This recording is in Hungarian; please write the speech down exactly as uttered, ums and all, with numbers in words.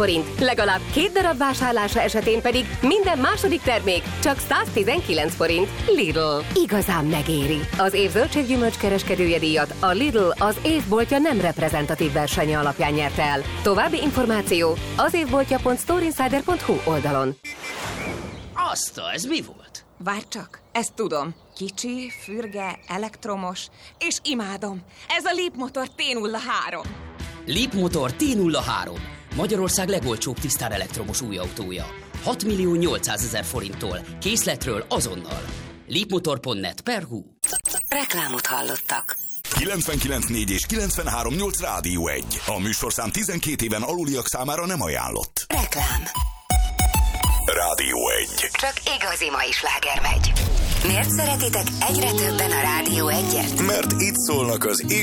forint, legalább két darab vásárlása esetén pedig minden második termék csak száztizenkilenc forint. Lidl. Igazán megéri. Az év zöldséggyümölcs kereskedője díjat a Lidl az évboltja nem reprezentatív versenye alapján nyerte el. További információ az évboltja pont storeinsider pont hu oldalon. Aszta, ez mi volt? Várj csak, ezt tudom. Kicsi, fürge, elektromos, és imádom. Ez a Leap Motor T nulla három. Leap Motor T nulla három. Magyarország legolcsóbb tisztán elektromos új autója. hat millió nyolcszázezer forinttól. Készletről azonnal. leapmotor pont net per hu. Reklámot hallottak. kilencvenkilenc négy és kilencvenhárom nyolc Rádió egy. A műsorszám tizenkét éven aluliak számára nem ajánlott. Reklám. Rádió egy. Csak igazi mai sláger megy. Miért szeretitek egyre többen a Rádió egyet? Mert itt szólnak az